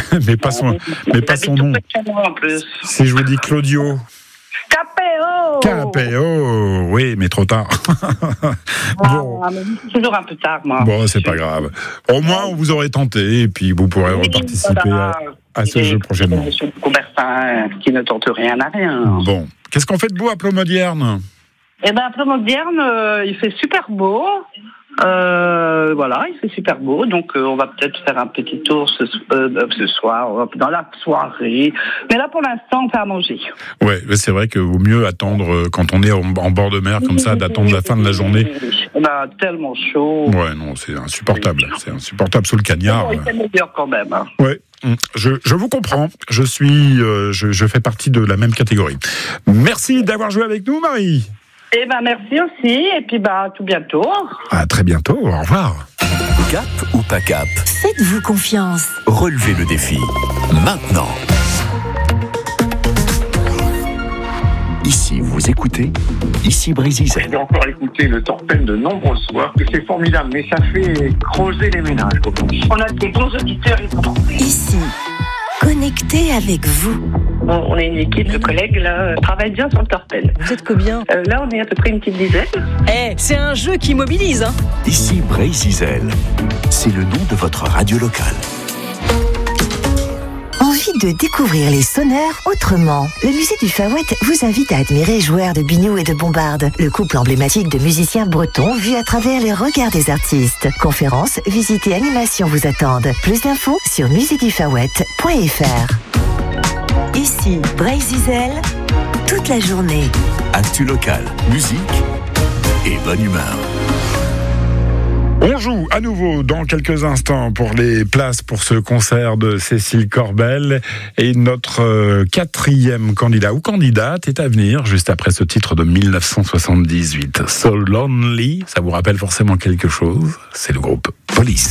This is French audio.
mais pas son nom. En plus. Si je vous dis Claudio. Capéo, oui, mais trop tard. Bon. Mais toujours un peu tard, moi. Bon, c'est pas grave. Au moins, vous aurez tenté, et puis vous pourrez reparticiper à ce jeu prochainement. Monsieur Coubertin, qui ne tente rien à rien. Bon, qu'est-ce qu'on fait de beau à Plomodierne ? Eh bien, à Plomodierne, il fait super beau. Voilà, il fait super beau, donc on va peut-être faire un petit tour ce soir, dans la soirée. Mais là, pour l'instant, on fait à manger. Ouais, c'est vrai que vaut mieux attendre, quand on est en bord de mer comme ça, d'attendre la fin de la journée. On a tellement chaud. Ouais, non, c'est insupportable. C'est insupportable sous le cagnard. C'est meilleur quand même. Hein. Ouais. Je vous comprends. Je fais partie de la même catégorie. Merci d'avoir joué avec nous, Marie. Eh ben merci aussi, et puis à tout bientôt. À très bientôt, au revoir. Cap ou pas cap ? Faites-vous confiance. Relevez le défi. Maintenant. Ici, vous écoutez, ici Brésil. J'ai encore écouté le Torpen de nombreuses fois, que c'est formidable, mais ça fait creuser les ménages. On a des bons auditeurs. Ici, connecté avec vous. On est une équipe de collègues, là, on travaille bien sur le Torpen. Vous êtes combien ? Là, on est à peu près une petite dizaine. C'est un jeu qui mobilise, hein. Ici Brésil. C'est le nom de votre radio locale. Envie de découvrir les sonneurs autrement. Le musée du Faouët vous invite à admirer Joueurs de Biniou et de Bombarde, le couple emblématique de musiciens bretons vu à travers les regards des artistes. Conférences, visites et animations vous attendent. Plus d'infos sur muséedufawet.fr. Ici, Brésil, toute la journée. Actu local, musique et bonne humeur. On joue à nouveau dans quelques instants pour les places pour ce concert de Cécile Corbel. Et notre quatrième candidat ou candidate est à venir juste après ce titre de 1978. So Lonely, ça vous rappelle forcément quelque chose ? C'est le groupe Police.